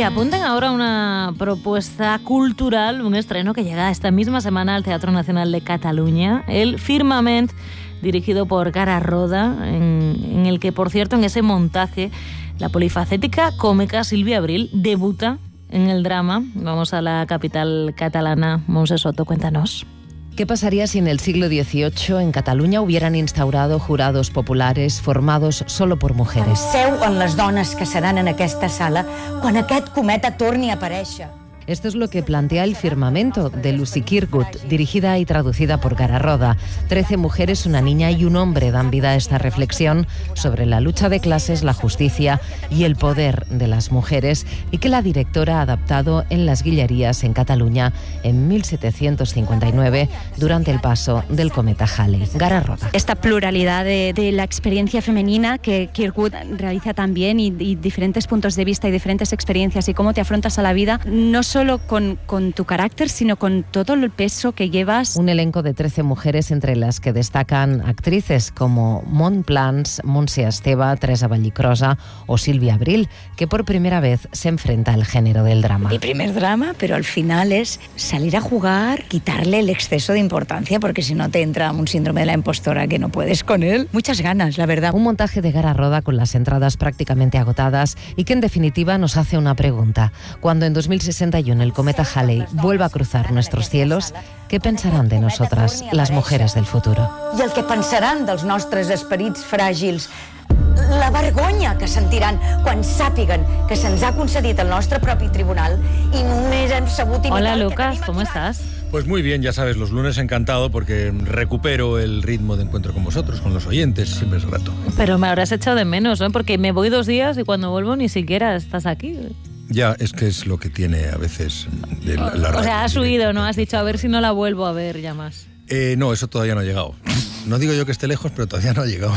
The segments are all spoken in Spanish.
Y apuntan ahora a una propuesta cultural, un estreno que llega esta misma semana al Teatro Nacional de Cataluña, el Firmament, dirigido por Gara Roda, en el que, por cierto, en ese montaje, la polifacética cómica Sílvia Abril debuta en el drama. Vamos a la capital catalana. Montse Soto, cuéntanos. ¿Qué pasaría si en el siglo XVIII en Cataluña hubieran instaurado jurados populares formados solo por mujeres? Penseu en les dones que seran en aquesta sala quan aquest cometa torni a aparèixer. Esto es lo que plantea El Firmamento, de Lucy Kirkwood, dirigida y traducida por Gara Roda. 13 mujeres, una niña y un hombre dan vida a esta reflexión sobre la lucha de clases, la justicia y el poder de las mujeres, y que la directora ha adaptado en Las Guilleries, en Cataluña, en 1759, durante el paso del cometa Halley. Gara Roda. Esta pluralidad de la experiencia femenina que Kirkwood realiza también, y diferentes puntos de vista y diferentes experiencias, y cómo te afrontas a la vida, no solo con tu carácter, sino con todo el peso que llevas. Un elenco de 13 mujeres, entre las que destacan actrices como Mont Blanc, Montse Esteve, Teresa Vallicrosa o Sílvia Abril, que por primera vez se enfrenta al género del drama. Mi primer drama, pero al final es salir a jugar, quitarle el exceso de importancia, porque si no te entra un síndrome de la impostora que no puedes con él. Muchas ganas, la verdad. Un montaje de Gara Roda con las entradas prácticamente agotadas y que en definitiva nos hace una pregunta. Cuando en 2061 el cometa Halley vuelva a cruzar nuestros cielos, ¿qué pensarán de nosotras, las mujeres del futuro? I el que pensaran dels nostres esperits fràgils, la vergonya que sentiran quan sàpiguen que se'ns ha concedit el nostre propi tribunal i només hem sabut imitar... Hola, Lucas, ¿cómo estás? Pues muy bien, ya sabes, los lunes encantado porque recupero el ritmo de encuentro con vosotros, con los oyentes, siempre es grato. Pero me habrás echado de menos, ¿no? Porque me voy 2 días y cuando vuelvo ni siquiera estás aquí. Ya, es que es lo que tiene a veces la radio. O sea, has huido, ¿no? Has dicho, a ver si no la vuelvo a ver ya más. No, eso todavía no ha llegado. No digo yo que esté lejos, pero todavía no ha llegado.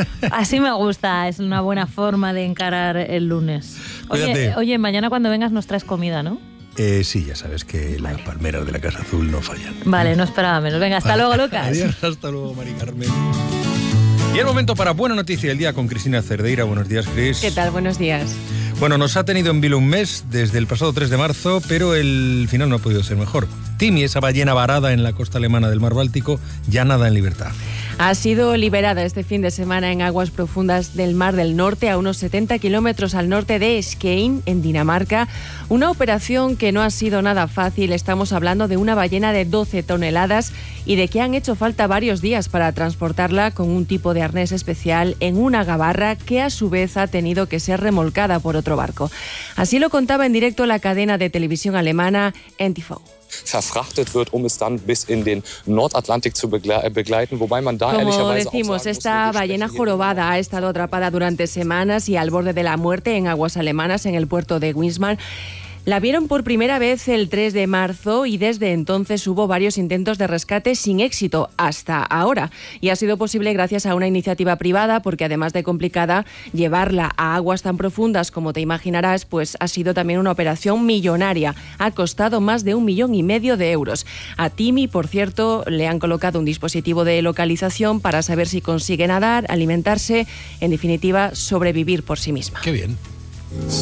Así me gusta, es una buena forma de encarar el lunes. Cuídate. Oye, mañana cuando vengas nos traes comida, ¿no? Sí, ya sabes que las palmeras de la Casa Azul no fallan. Vale, no esperaba menos. Venga, hasta luego, Lucas. Adiós, hasta luego, Mari Carmen. Y el momento para Buena Noticia del Día con Cristina Cerdeira. Buenos días, Cris. ¿Qué tal? Buenos días. Bueno, nos ha tenido en vilo un mes desde el pasado 3 de marzo, pero el final no ha podido ser mejor. Timi, esa ballena varada en la costa alemana del mar Báltico, ya nada en libertad. Ha sido liberada este fin de semana en aguas profundas del Mar del Norte, a unos 70 kilómetros al norte de Skien, en Dinamarca. Una operación que no ha sido nada fácil. Estamos hablando de una ballena de 12 toneladas y de que han hecho falta varios días para transportarla con un tipo de arnés especial en una gabarra que a su vez ha tenido que ser remolcada por otro barco. Así lo contaba en directo la cadena de televisión alemana NTV. Verfrachtet wird, es dann bis in den Nordatlantik zu begleiten, wobei man da Como decimos, esta ballena jorobada ha estado atrapada durante semanas y al borde de la muerte en aguas alemanas, en el puerto de Wismar. La vieron por primera vez el 3 de marzo y desde entonces hubo varios intentos de rescate sin éxito hasta ahora. Y ha sido posible gracias a una iniciativa privada, porque además de complicada, llevarla a aguas tan profundas como te imaginarás, pues ha sido también una operación millonaria. Ha costado más de 1,5 millones de euros. A Timi, por cierto, le han colocado un dispositivo de localización para saber si consigue nadar, alimentarse, en definitiva, sobrevivir por sí misma. Qué bien.